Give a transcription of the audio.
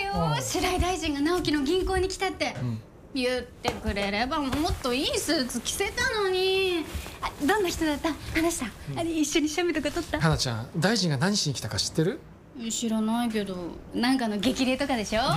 よ。白井大臣が直樹の銀行に来たって、言ってくれればもっといいスーツ着せたのに。どんな人だった？話した？一緒に写メとか撮った？ 花ちゃん、大臣が何しに来たか知ってる？ 知らないけど、なんかの激励とかでしょ？